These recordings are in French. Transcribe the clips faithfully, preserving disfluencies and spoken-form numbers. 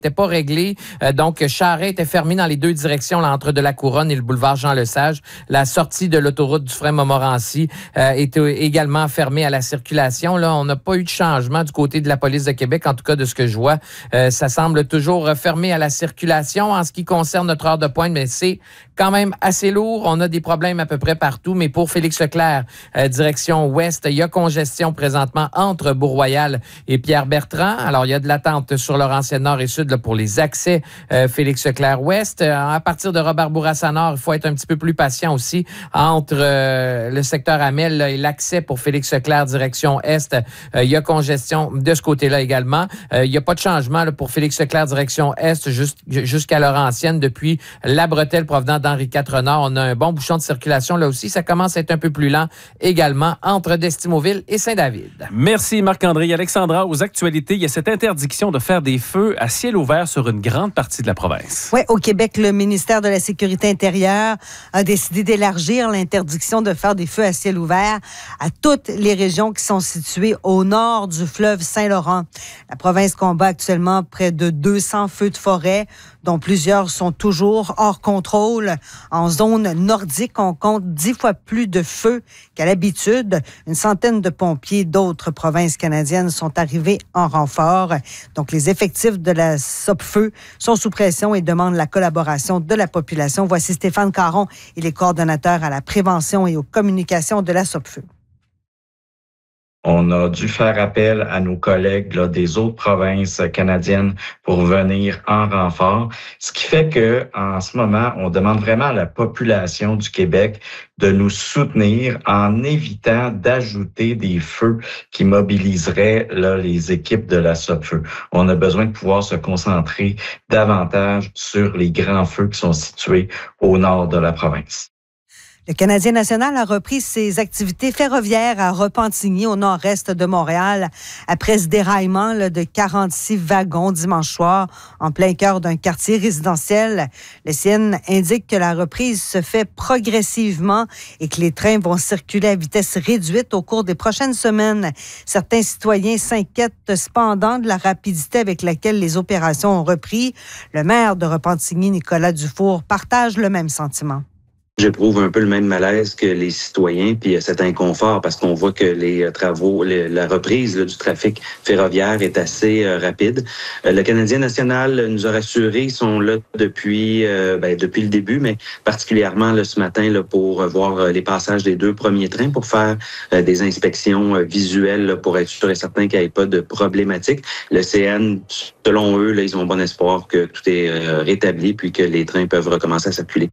n'était pas réglé. Euh, donc, Charest était fermé dans les deux directions, là, entre de la Couronne et le boulevard Jean-Lesage. La sortie de l'autoroute du Frein-Montmorency euh, était également fermée à la circulation. Là, on n'a pas eu de changement du côté de la police de Québec, en tout cas de ce que je vois. Euh, ça semble toujours fermé à la circulation en ce qui concerne notre heure de pointe, mais c'est quand même assez lourd. On a des problèmes à peu près partout, mais pour Félix-Leclerc, euh, direction ouest, il y a congestion présentement entre Bourg-Royal et Pierre-Bertrand. Alors, il y a de l'attente sur Laurentienne Nord et Sud là, pour les accès euh, Félix-Leclerc-Ouest. Euh, à partir de Robert-Bourassa-Nord, il faut être un petit peu plus patient aussi entre euh, le secteur Amel là, et l'accès pour Félix-Leclerc direction Est. Euh, il y a congestion de ce côté-là également. Euh, il n'y a pas de changement là, pour Félix-Leclerc direction Est jusqu'à Laurentienne depuis la bretelle provenant d'Henri quatre Nord. On a un bon bouchon de circulation là aussi. Ça commence à être un peu plus lent également entre Destimoville et Saint-David. Merci Marc-André. Alexandra, aux actualités, il y a cette interdiction de faire des feux à ciel ouvert sur une grande partie de la province. Oui, au Québec, le ministère de la Sécurité intérieure a décidé d'élargir l'interdiction de faire des feux à ciel ouvert à toutes les régions qui sont situées au nord du fleuve Saint-Laurent. La province combat actuellement près de deux cents feux de forêt, dont plusieurs sont toujours hors contrôle. En zone nordique, on compte dix fois plus de feux qu'à l'habitude. Une centaine de pompiers d'autres provinces canadiennes sont arrivés en renfort. Donc, les effectifs de la SOPFEU sont sous pression et demandent la collaboration de la population. Voici Stéphane Caron, il est coordonnateur à la prévention et aux communications de la SOPFEU. On a dû faire appel à nos collègues là, des autres provinces canadiennes pour venir en renfort. Ce qui fait que en ce moment, on demande vraiment à la population du Québec de nous soutenir en évitant d'ajouter des feux qui mobiliseraient là, les équipes de la SOPFEU. On a besoin de pouvoir se concentrer davantage sur les grands feux qui sont situés au nord de la province. Le Canadien national a repris ses activités ferroviaires à Repentigny, au nord-est de Montréal, après ce déraillement là, de quarante-six wagons dimanche soir, en plein cœur d'un quartier résidentiel. Le C N indique que la reprise se fait progressivement et que les trains vont circuler à vitesse réduite au cours des prochaines semaines. Certains citoyens s'inquiètent cependant de la rapidité avec laquelle les opérations ont repris. Le maire de Repentigny, Nicolas Dufour, partage le même sentiment. J'éprouve un peu le même malaise que les citoyens, puis cet inconfort parce qu'on voit que les travaux, les, la reprise là, du trafic ferroviaire est assez euh, rapide. Euh, le Canadien national nous a rassurés, ils sont là depuis euh, ben, depuis le début, mais particulièrement là, ce matin là, pour voir euh, les passages des deux premiers trains, pour faire euh, des inspections euh, visuelles là, pour être sûr et certain qu'il n'y ait pas de problématique. Le C N, selon eux, là, ils ont bon espoir que tout est euh, rétabli puis que les trains peuvent recommencer à circuler.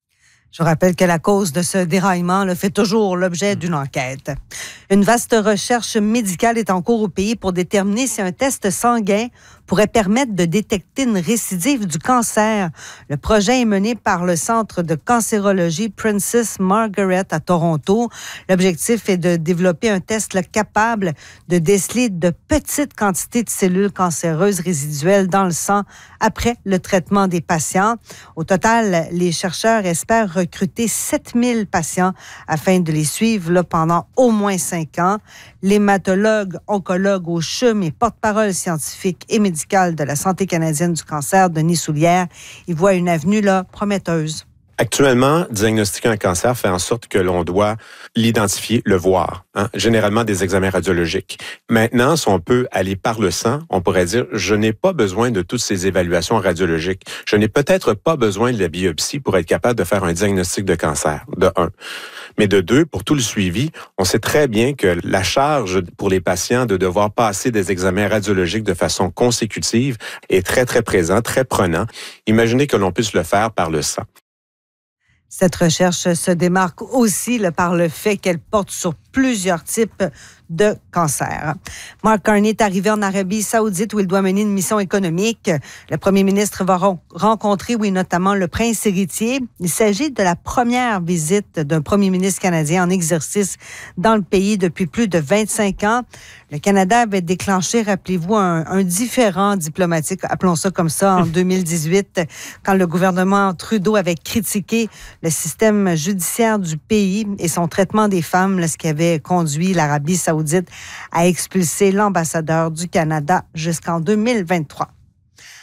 Je rappelle que la cause de ce déraillement là, fait toujours l'objet d'une enquête. Une vaste recherche médicale est en cours au pays pour déterminer si un test sanguin pourrait permettre de détecter une récidive du cancer. Le projet est mené par le Centre de cancérologie Princess Margaret à Toronto. L'objectif est de développer un test là, capable de déceler de petites quantités de cellules cancéreuses résiduelles dans le sang après le traitement des patients. Au total, les chercheurs espèrent recruter sept mille patients afin de les suivre là, pendant au moins cinq ans. L'hématologue, oncologue au C H U M et porte-parole scientifique et médicale de la Santé canadienne du cancer, Denis Soulière, il voit une avenue là, prometteuse. Actuellement, diagnostiquer un cancer fait en sorte que l'on doit l'identifier, le voir, hein, généralement des examens radiologiques. Maintenant, si on peut aller par le sang, on pourrait dire, je n'ai pas besoin de toutes ces évaluations radiologiques. Je n'ai peut-être pas besoin de la biopsie pour être capable de faire un diagnostic de cancer, de un. Mais de deux, pour tout le suivi, on sait très bien que la charge pour les patients de devoir passer des examens radiologiques de façon consécutive est très, très présent, très prenant. Imaginez que l'on puisse le faire par le sang. Cette recherche se démarque aussi là, par le fait qu'elle porte sur plusieurs types de cancers. Mark Carney est arrivé en Arabie Saoudite où il doit mener une mission économique. Le premier ministre va rencontrer, oui, notamment le prince héritier. Il s'agit de la première visite d'un premier ministre canadien en exercice dans le pays depuis plus de vingt-cinq ans. Le Canada avait déclenché, rappelez-vous, un, un différend diplomatique, appelons ça comme ça, en deux mille dix-huit, quand le gouvernement Trudeau avait critiqué le système judiciaire du pays et son traitement des femmes, là, ce qui avait conduit l'Arabie saoudite à expulser l'ambassadeur du Canada jusqu'en deux mille vingt-trois.